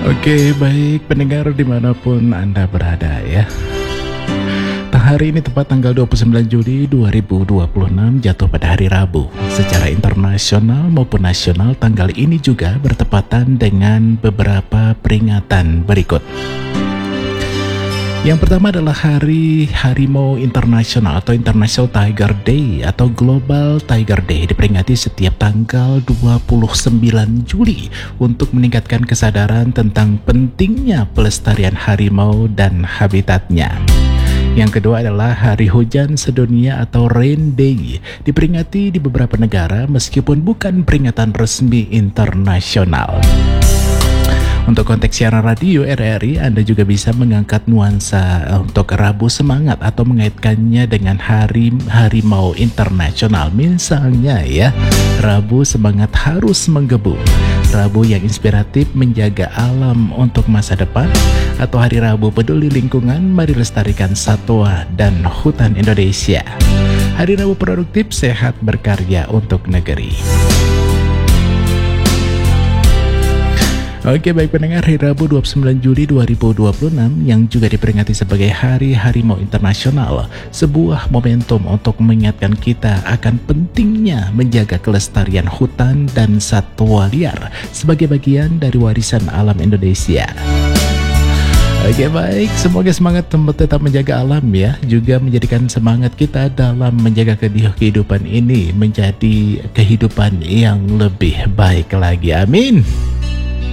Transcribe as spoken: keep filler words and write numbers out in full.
Oke, baik pendengar dimanapun Anda berada ya. Hari ini tepat tanggal dua puluh sembilan Juli dua ribu dua puluh enam, jatuh pada hari Rabu. Secara internasional maupun nasional, tanggal ini juga bertepatan dengan beberapa peringatan berikut. Yang pertama adalah Hari Harimau Internasional atau International Tiger Day atau Global Tiger Day, diperingati setiap tanggal dua puluh sembilan Juli untuk meningkatkan kesadaran tentang pentingnya pelestarian harimau dan habitatnya. Yang kedua adalah Hari Hujan Sedunia atau Rain Day, diperingati di beberapa negara meskipun bukan peringatan resmi internasional. Untuk konteks siaran radio R R I, Anda juga bisa mengangkat nuansa untuk Rabu Semangat atau mengaitkannya dengan Hari Harimau Internasional. Misalnya ya, Rabu Semangat harus menggebu, Rabu yang inspiratif menjaga alam untuk masa depan, atau Hari Rabu Peduli Lingkungan, mari lestarikan satwa dan hutan Indonesia. Hari Rabu Produktif, sehat berkarya untuk negeri. Oke, baik pendengar, hari Rabu dua puluh sembilan Juli dua ribu dua puluh enam yang juga diperingati sebagai Hari Harimau Internasional, sebuah momentum untuk mengingatkan kita akan pentingnya menjaga kelestarian hutan dan satwa liar sebagai bagian dari warisan alam Indonesia. Oke, baik, semoga semangat tetap menjaga alam ya, juga menjadikan semangat kita dalam menjaga kehidupan ini menjadi kehidupan yang lebih baik lagi. Amin.